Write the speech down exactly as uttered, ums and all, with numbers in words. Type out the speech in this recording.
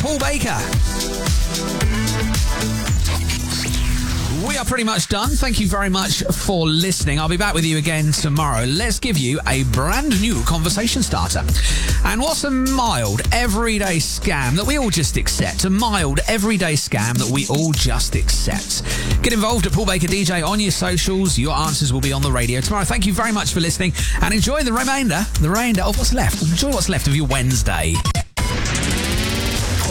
Paul Baker. We are pretty much done. Thank you very much for listening. I'll be back with you again tomorrow. Let's give you a brand new conversation starter. And what's a mild, everyday scam that we all just accept? A mild, everyday scam that we all just accept. Get involved at Paul Baker D J on your socials. Your answers will be on the radio tomorrow. Thank you very much for listening and enjoy the remainder, the remainder of what's left. Enjoy what's left of your Wednesday.